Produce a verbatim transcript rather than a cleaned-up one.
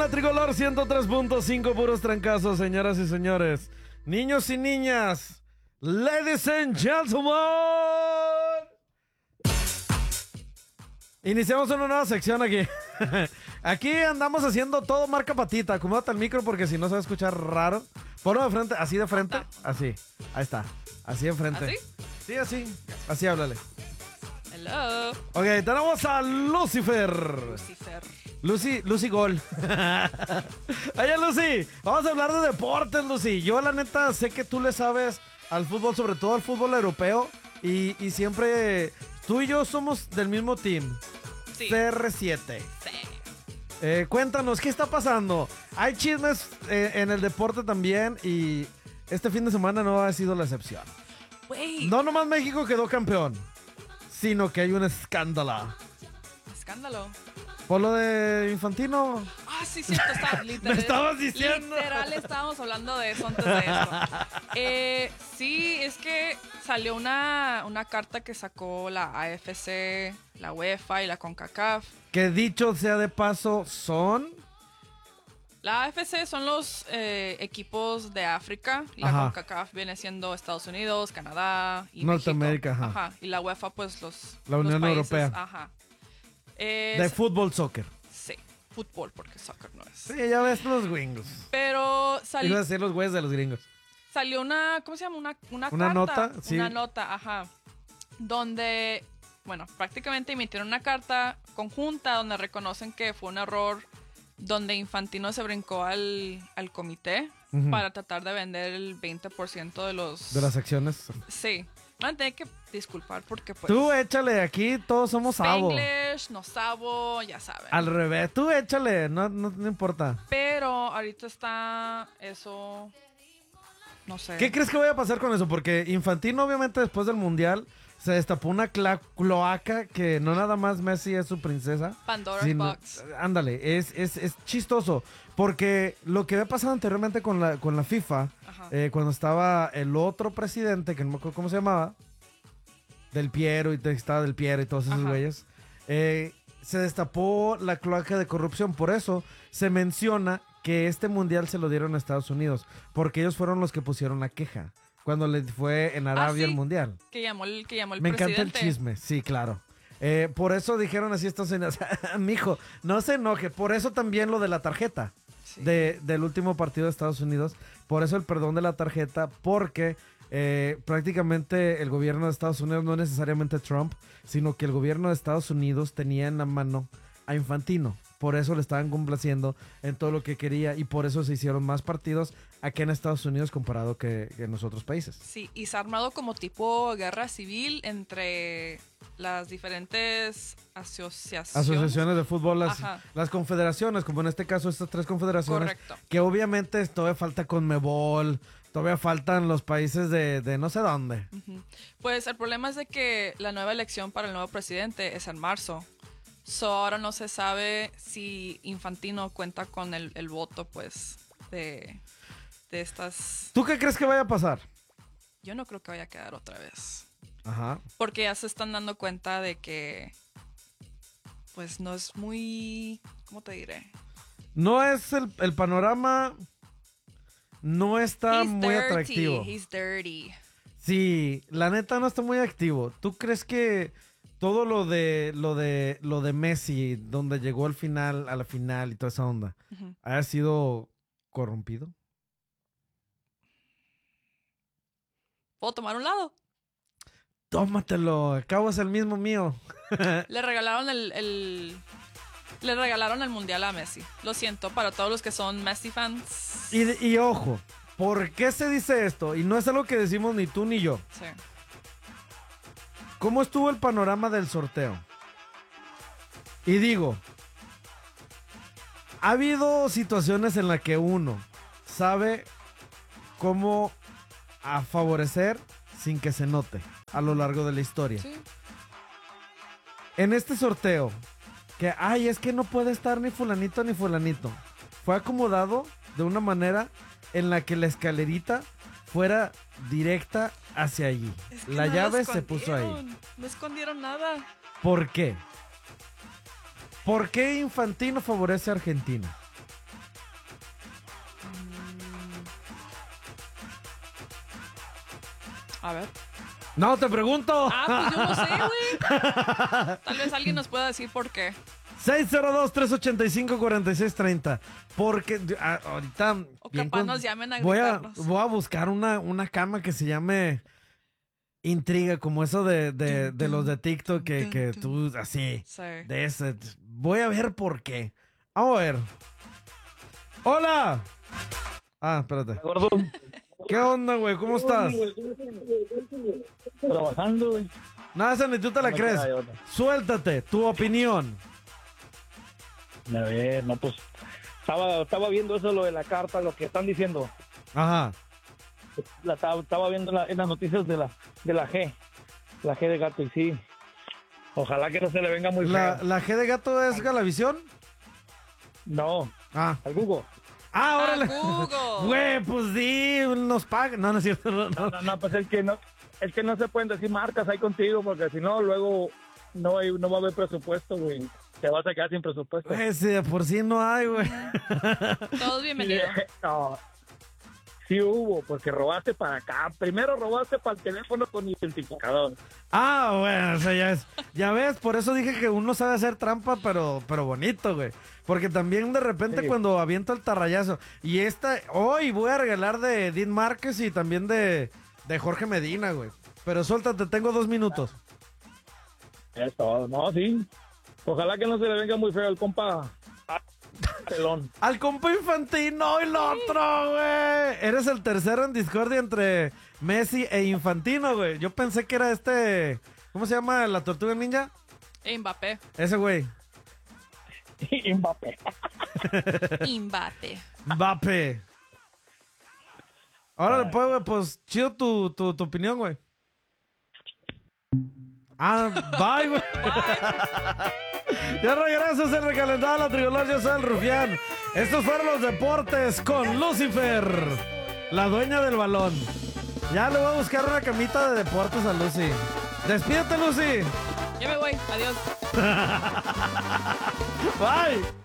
la Tricolor ciento tres punto cinco, puros trancazos, señoras y señores. Niños y niñas, ladies and gentlemen. Iniciamos una nueva sección aquí. Aquí andamos haciendo todo marca patita. Acomódate el micro porque si no se va a escuchar raro. Ponlo de frente, así de frente. Así, ahí está. Así de frente. ¿Así? Sí, así. Así háblale. Hello. Ok, tenemos a Lucifer. Lucifer. Lucy, Lucy Gol. Oye, Lucy, vamos a hablar de deportes, Lucy. Yo, la neta, sé que tú le sabes al fútbol, sobre todo al fútbol europeo. Y, y siempre, tú y yo somos del mismo team. Sí. C R siete. Sí. Eh, cuéntanos, ¿qué está pasando? Hay chismes eh, en el deporte también y este fin de semana no ha sido la excepción. Wey. No nomás México quedó campeón, sino que hay un escándalo. Escándalo. Por lo de Infantino. Ah, sí, cierto, está literal. Me estabas diciendo. Literal, estábamos hablando de eso antes de eso. Eh, sí, es que salió una, una carta que sacó la A F C, la UEFA y la CONCACAF. Que dicho sea de paso, son... La A F C son los eh, equipos de África. La Ajá. CONCACAF viene siendo Estados Unidos, Canadá y Norteamérica, México. ajá. Ajá. Y la UEFA, pues los La Unión los países, Europea. Ajá. Eh, de fútbol, soccer. Sí, fútbol, porque soccer no es. Sí, ya ves los gringos. Pero sali- Iba a decir los güeyes de los gringos. salió una, ¿cómo se llama? Una, una, ¿Una carta. nota? Sí. Una nota, ajá. Donde, bueno, prácticamente emitieron una carta conjunta donde reconocen que fue un error, donde Infantino se brincó al, al comité Ujú. para tratar de vender el veinte por ciento de los... De las acciones. Sí. Van a tener que disculpar porque pues... Tú échale, aquí todos somos sabo. Spanglish, no sabo, ya saben. Al revés, tú échale, no, no, no importa. Pero ahorita está eso... No sé. ¿Qué crees que vaya a pasar con eso? Porque Infantino, obviamente, después del Mundial, se destapó una cla- cloaca que no nada más Messi es su princesa. Pandora's sino- Box. Ándale, es, es, es chistoso. Porque lo que había pasado anteriormente con la, con la FIFA, Ajá. eh, cuando estaba el otro presidente, que no me acuerdo cómo se llamaba, Del Piero, y te- estaba Del Piero y todos esos Ajá. güeyes, eh, se destapó la cloaca de corrupción. Por eso se menciona que este mundial se lo dieron a Estados Unidos, porque ellos fueron los que pusieron la queja cuando le fue en Arabia sí. el mundial. Que llamó el, que llamó el Me presidente. encanta el chisme, sí, claro. Eh, por eso dijeron así Estados Unidos, mijo, no se enoje. Por eso también lo de la tarjeta Sí. de, del último partido de Estados Unidos. Por eso el perdón de la tarjeta, porque eh, prácticamente el gobierno de Estados Unidos, no necesariamente Trump, sino que el gobierno de Estados Unidos tenía en la mano a Infantino. Por eso le estaban complaciendo en todo lo que quería y por eso se hicieron más partidos aquí en Estados Unidos comparado que, que en los otros países. Sí, y se ha armado como tipo guerra civil entre las diferentes asociaciones. Asociaciones de fútbol, las, Ajá. las confederaciones, como en este caso estas tres confederaciones, Correcto. que obviamente todavía falta Conmebol, todavía faltan los países de, de no sé dónde. Ujú. Pues el problema es de que la nueva elección para el nuevo presidente es en marzo. So ahora no se sabe si Infantino cuenta con el, el voto, pues, de, de estas... ¿Tú qué crees que vaya a pasar? Yo no creo que vaya a quedar otra vez. Ajá. Porque ya se están dando cuenta de que, pues, no es muy... ¿Cómo te diré? No es el, el panorama, no está He's muy dirty, atractivo. He's dirty. Sí, la neta no está muy activo. ¿Tú crees que todo lo de lo de lo de Messi, donde llegó al final, a la final y toda esa onda, Ujú. haya sido corrompido? ¿Puedo tomar un lado? Tómatelo, acabo es el mismo mío. Le regalaron el, el- Le regalaron el mundial a Messi. Lo siento para todos los que son Messi fans. Y, y ojo, ¿por qué se dice esto? Y no es algo que decimos ni tú ni yo. Sí. ¿Cómo estuvo el panorama del sorteo? Y digo, ha habido situaciones en las que uno sabe cómo a favorecer sin que se note a lo largo de la historia. Sí. En este sorteo, que, ay, es que no puede estar ni fulanito ni fulanito, fue acomodado de una manera en la que la escalerita fuera directa hacia allí. Es que La no lo llave se puso ahí. escondieron. No escondieron nada. ¿Por qué? ¿Por qué Infantino favorece a Argentina? A ver. No, te pregunto. Ah, pues yo no sé, güey. Tal vez alguien nos pueda decir por qué. seis cero dos, tres ocho cinco, cuatro seis tres cero. Porque ah, ahorita. O bien capaz con- nos llamen a voy a, gritarnos. voy a buscar una, una cama que se llame Intriga, como eso de, de, de los de TikTok que, que tú, así, Sí. de ese. Voy a ver por qué. Vamos a ver. ¡Hola! Ah, espérate. Gordo, ¿Qué onda, güey? ¿Cómo estás? trabajando, güey. Nada, esa ni tú te la No crees. queda de otra. Suéltate, tu opinión. A ver, no, pues estaba, estaba viendo eso, lo de la carta, lo que están diciendo. Ajá. La, estaba, estaba viendo la- en las noticias de la, de la G, la G de gato, y sí. Ojalá que no se le venga muy La, feo. la G de gato es Galavisión. No, Ah. al Google. Ah, ¡A órale. Google! Güey, pues sí, nos pagan. No, no es cierto. No, no. No, no, pues es que no, es que no se pueden decir marcas ahí contigo, porque si no, luego no, hay, no va a haber presupuesto, güey. Te vas a quedar sin presupuesto. Güey, sí, de por sí no hay, güey. Todos bienvenidos. No, sí hubo, porque robaste para acá. Primero robaste para el teléfono con identificador. Ah, bueno, o sea, ya es. Ya ves, por eso dije que uno sabe hacer trampa, pero, pero bonito, güey. Porque también de repente Sí. cuando aviento el tarrayazo. Y esta, hoy voy a regalar de Dean Márquez y también de, de Jorge Medina, güey. Pero suéltate, tengo dos minutos. Es todo. No, sí. Ojalá que no se le venga muy feo el compa. Ah, pelón. Al compa Infantino y el otro, güey. Eres el tercero en discordia entre Messi e Infantino, güey. Yo pensé que era este. ¿Cómo se llama la tortuga ninja? Mbappé. Ese güey. Y Mbappé. Mbappé. Mbappé. Ahora, pues, güey, pues chido tu, tu, tu opinión, güey. Ah, bye, güey. Ya regreso, se recalentaba la tricolor, yo soy el Rufián. Estos fueron los deportes con Lucifer, la dueña del balón. Ya le voy a buscar una camita de deportes a Lucy. Despídete, Lucy. Ya me voy. Adiós. Bye.